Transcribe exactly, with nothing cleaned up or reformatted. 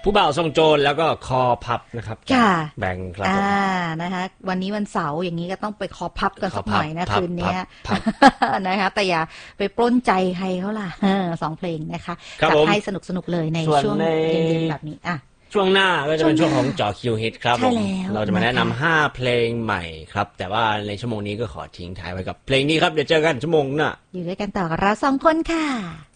ผู้บ่าวทรงโจรแล้วก็คอพับนะครับแบ่งครับผมอ่านะคะวันนี้วันเสาร์อย่างนี้ก็ต้องไปคอพับกันสักหน่อยนะคืนนี้นะคะแต่อย่าไปปล้นใจใครเขาล่ะสองเพลงนะคะจัดให้สนุกสนุกเลยในช่วงเย็นๆแบบนี้อ่ะช่วงหน้าก็จะเป็นช่วงของจ่อคิวฮิตครับผมเราจะมาแนะนำห้าเพลงใหม่ครับแต่ว่าในชั่วโมงนี้ก็ขอทิ้งท้ายไว้กับเพลงนี้ครับเดี๋ยวเจอกันชั่วโมงหน้าอยู่ด้วยกันต่อกับเราสองคนค่ะ